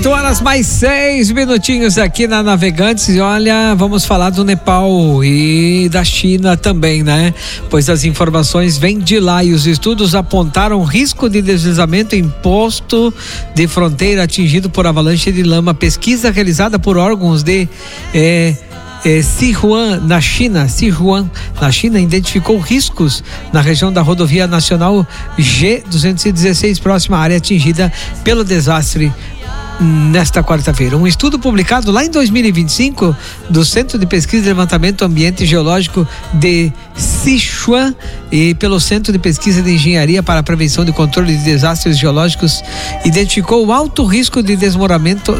18 horas mais 6 minutinhos aqui na Navegantes. E olha, vamos falar do Nepal e da China também, né? Pois as informações vêm de lá e os estudos apontaram risco de deslizamento em posto de fronteira atingido por avalanche de lama. Pesquisa realizada por órgãos de Sichuan, na China, identificou riscos na região da rodovia nacional G216, próxima à área atingida pelo desastre nesta quarta-feira. Um estudo publicado lá em 2025 do Centro de Pesquisa e Levantamento Ambiente Geológico de Sichuan e pelo Centro de Pesquisa de Engenharia para a Prevenção e Controle de Desastres Geológicos identificou o alto risco de desmoronamento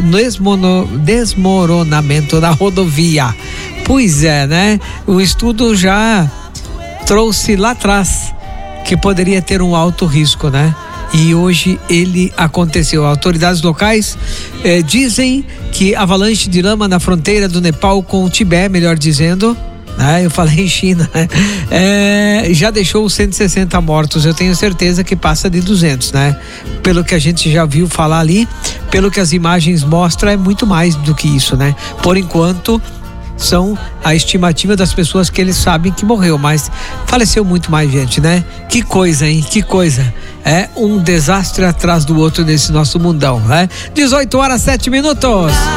da rodovia. Pois é, né? O estudo já trouxe lá atrás que poderia ter um alto risco, né? E hoje ele aconteceu. Autoridades locais dizem que avalanche de lama na fronteira do Nepal com o Tibete, melhor dizendo, né? Eu falei em China, né? Já deixou 160 mortos. Eu tenho certeza que passa de 200, né? Pelo que a gente já viu falar ali, pelo que as imagens mostram, é muito mais do que isso, né? Por enquanto, são a estimativa das pessoas que eles sabem que morreu, mas faleceu muito mais gente, né? Que coisa, hein? Que coisa. É um desastre atrás do outro nesse nosso mundão, né? 18 horas 7 minutos.